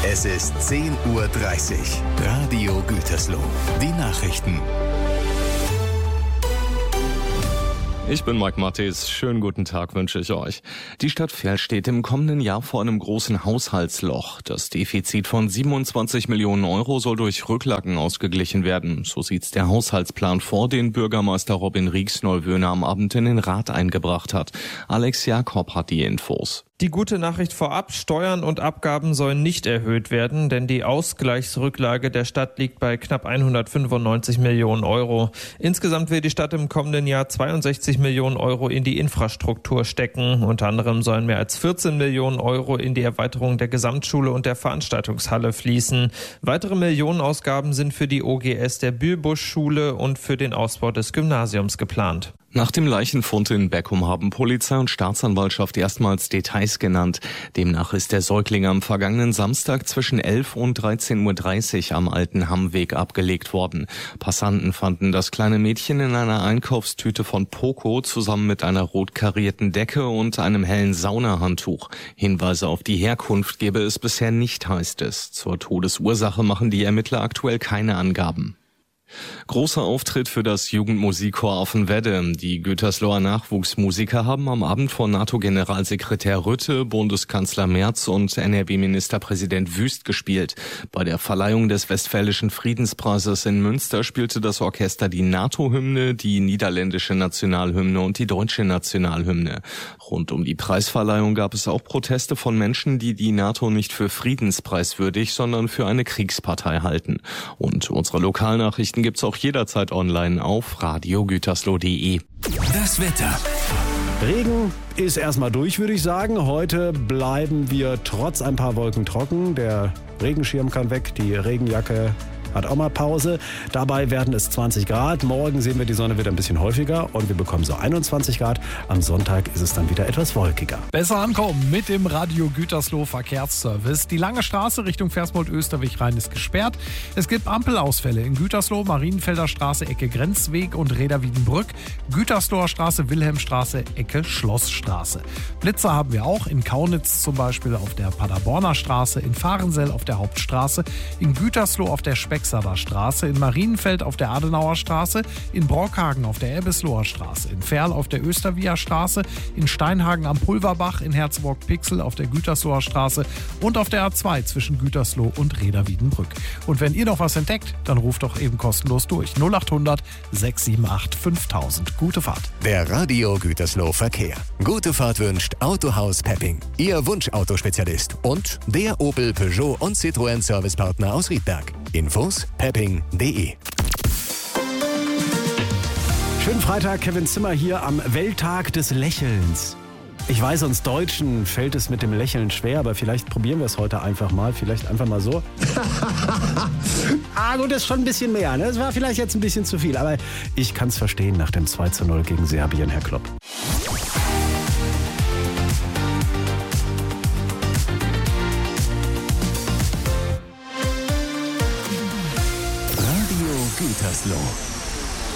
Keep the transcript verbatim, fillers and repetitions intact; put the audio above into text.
Es ist zehn Uhr dreißig. Radio Gütersloh. Die Nachrichten. Ich bin Mike Mattes. Schönen guten Tag wünsche ich euch. Die Stadt Verl steht im kommenden Jahr vor einem großen Haushaltsloch. Das Defizit von siebenundzwanzig Millionen Euro soll durch Rücklagen ausgeglichen werden. So sieht's der Haushaltsplan vor, den Bürgermeister Robin Rieksnolvöhne am Abend in den Rat eingebracht hat. Alex Jakob hat die Infos. Die gute Nachricht vorab: Steuern und Abgaben sollen nicht erhöht werden, denn die Ausgleichsrücklage der Stadt liegt bei knapp hundertfünfundneunzig Millionen Euro. Insgesamt will die Stadt im kommenden Jahr zweiundsechzig Millionen Euro in die Infrastruktur stecken. Unter anderem sollen mehr als vierzehn Millionen Euro in die Erweiterung der Gesamtschule und der Veranstaltungshalle fließen. Weitere Millionenausgaben sind für die O G S der Bühlbusch-Schule und für den Ausbau des Gymnasiums geplant. Nach dem Leichenfund in Beckum haben Polizei und Staatsanwaltschaft erstmals Details genannt. Demnach ist der Säugling am vergangenen Samstag zwischen elf und dreizehn Uhr dreißig am Alten Hammweg abgelegt worden. Passanten fanden das kleine Mädchen in einer Einkaufstüte von Poco zusammen mit einer rot karierten Decke und einem hellen Saunahandtuch. Hinweise auf die Herkunft gebe es bisher nicht, heißt es. Zur Todesursache machen die Ermittler aktuell keine Angaben. Großer Auftritt für das Jugendmusikchor Affenwedde. Die Gütersloher Nachwuchsmusiker haben am Abend vor NATO-Generalsekretär Rutte, Bundeskanzler Merz und N R W-Ministerpräsident Wüst gespielt. Bei der Verleihung des Westfälischen Friedenspreises in Münster spielte das Orchester die NATO-Hymne, die niederländische Nationalhymne und die deutsche Nationalhymne. Rund um die Preisverleihung gab es auch Proteste von Menschen, die die NATO nicht für friedenspreiswürdig, sondern für eine Kriegspartei halten. Und unsere Lokalnachrichten gibt's auch jederzeit online auf radio gütersloh punkt de. Das Wetter. Regen ist erstmal durch, würde ich sagen. Heute bleiben wir trotz ein paar Wolken trocken. Der Regenschirm kann weg, die Regenjacke hat auch mal Pause. Dabei werden es zwanzig Grad. Morgen sehen wir die Sonne wieder ein bisschen häufiger und wir bekommen so einundzwanzig Grad. Am Sonntag ist es dann wieder etwas wolkiger. Besser ankommen mit dem Radio Gütersloh Verkehrsservice. Die lange Straße Richtung Versmold-Österwig rein ist gesperrt. Es gibt Ampelausfälle in Gütersloh, Marienfelder Straße, Ecke Grenzweg und Reda-Wiedenbrück. Gütersloher Straße, Wilhelmstraße, Ecke Schlossstraße. Blitzer haben wir auch in Kaunitz zum Beispiel auf der Paderborner Straße, in Fahrensell auf der Hauptstraße, in Gütersloh auf der Specksader Straße, in Marienfeld auf der Adenauer Straße, in Brockhagen auf der Erbisloher Straße, in Verl auf der Östervia Straße, in Steinhagen am Pulverbach, in Herzburg-Pixel auf der Gütersloher Straße und auf der A zwei zwischen Gütersloh und Reda-Wiedenbrück. Und wenn ihr noch was entdeckt, dann ruft doch eben kostenlos durch. null acht hundert sechs sieben acht fünftausend. Gute Fahrt. Der Radio Gütersloh Verkehr. Gute Fahrt wünscht Autohaus Pepping, Ihr Wunschautospezialist und der Opel, Peugeot und Citroën Servicepartner aus Riedberg. Infos pepping punkt de. Schönen Freitag, Kevin Zimmer hier am Welttag des Lächelns. Ich weiß, uns Deutschen fällt es mit dem Lächeln schwer, aber vielleicht probieren wir es heute einfach mal. Vielleicht einfach mal so. Ah gut, das ist schon ein bisschen mehr. Ne? Das war vielleicht jetzt ein bisschen zu viel, aber ich kann es verstehen nach dem zwei zu null gegen Serbien, Herr Klopp. Radio Gütersloh.